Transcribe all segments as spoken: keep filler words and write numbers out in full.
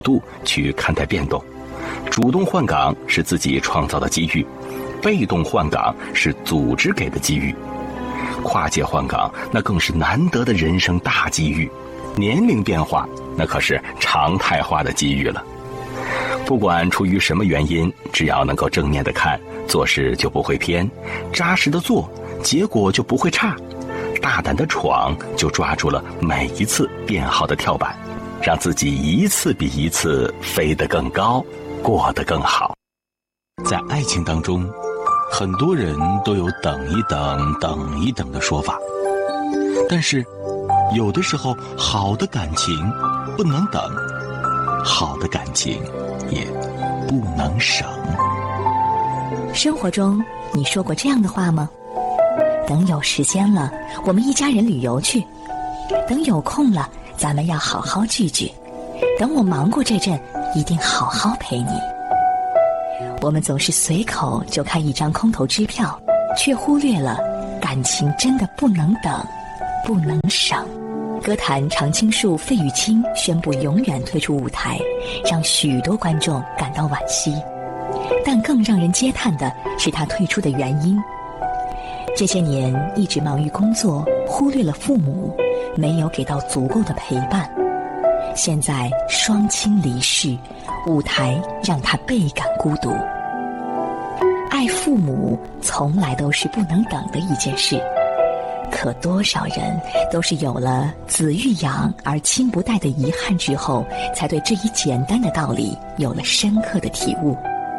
度去看待变动。主动换岗是自己创造的机遇，被动换岗是组织给的机遇。跨界换岗那更是难得的人生大机遇，年龄变化那可是常态化的机遇了。不管出于什么原因，只要能够正面的看，做事就不会偏，扎实的做，结果就不会差，大胆的闯，就抓住了每一次变好的跳板，让自己一次比一次飞得更高，过得更好。在爱情当中，很多人都有等一等等一等的说法，但是有的时候好的感情不能等，好的感情也不能省。 生活中你说过这样的话吗？等有时间了，我们一家人旅游去；等有空了，咱们要好好聚聚；等我忙过这阵，一定好好陪你。我们总是随口就开一张空头支票，却忽略了感情真的不能等，不能省。歌坛常青树费玉清宣布永远退出舞台，让许多观众感到惋惜。但更让人嗟叹的是他退出的原因。这些年一直忙于工作，忽略了父母，没有给到足够的陪伴。现在双亲离世，舞台让他倍感孤独。爱父母从来都是不能等的一件事，可多少人都是有了子欲养而亲不待的遗憾之后，才对这一简单的道理有了深刻的体悟。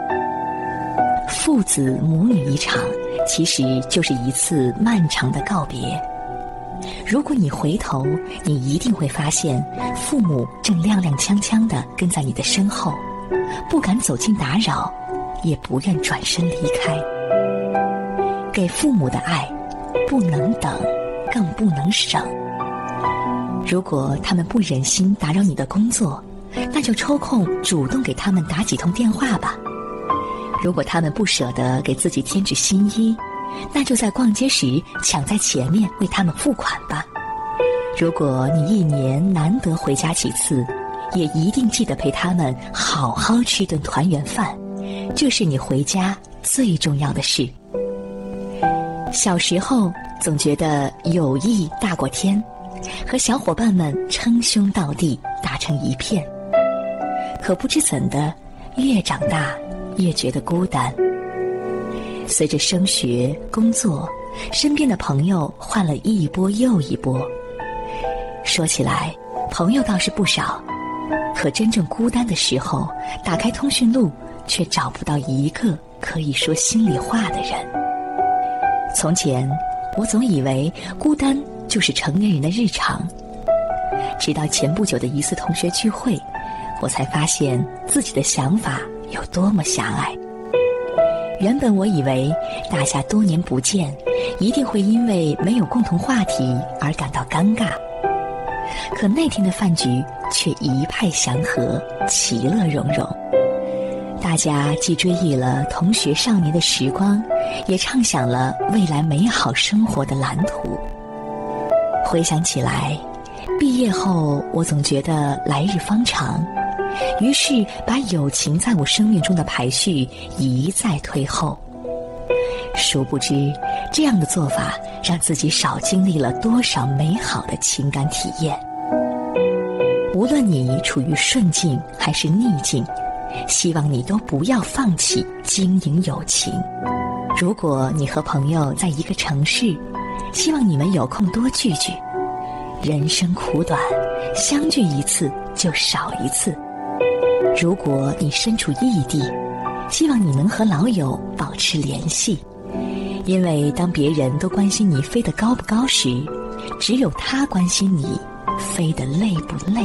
父子母女一场，其实就是一次漫长的告别。如果你回头，你一定会发现父母正踉踉跄跄地跟在你的身后，不敢走近打扰，也不愿转身离开。给父母的爱不能等，更不能省。如果他们不忍心打扰你的工作，那就抽空主动给他们打几通电话吧。如果他们不舍得给自己添置新衣，那就在逛街时抢在前面为他们付款吧。如果你一年难得回家几次，也一定记得陪他们好好吃顿团圆饭，这是你回家最重要的事。小时候总觉得友谊大过天，和小伙伴们称兄道弟，打成一片。可不知怎的，越长大越觉得孤单。随着升学、工作，身边的朋友换了一波又一波。说起来，朋友倒是不少，可真正孤单的时候，打开通讯录，却找不到一个可以说心里话的人。从前，我总以为孤单就是成年人的日常，直到前不久的一次同学聚会，我才发现自己的想法有多么狭隘。原本我以为大家多年不见，一定会因为没有共同话题而感到尴尬，可那天的饭局却一派祥和，其乐融融。大家既追忆了同学少年的时光，也畅想了未来美好生活的蓝图。回想起来，毕业后我总觉得来日方长，于是把友情在我生命中的排序一再推后。殊不知，这样的做法让自己少经历了多少美好的情感体验。无论你处于顺境还是逆境，希望你都不要放弃经营友情。如果你和朋友在一个城市，希望你们有空多聚聚。人生苦短，相聚一次就少一次。如果你身处异地，希望你能和老友保持联系，因为当别人都关心你飞得高不高时，只有他关心你飞得累不累。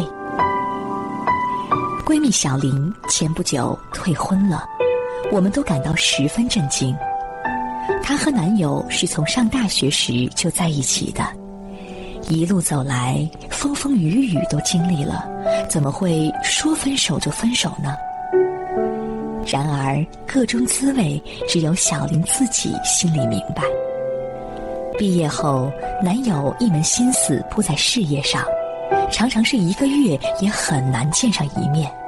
闺蜜小林前不久退婚了，我们都感到十分震惊。她和男友是从上大学时就在一起的，一路走来风风雨雨都经历了，怎么会说分手就分手呢？然而各种滋味只有小林自己心里明白。毕业后，男友一门心思扑在事业上，常常是一个月也很难见上一面。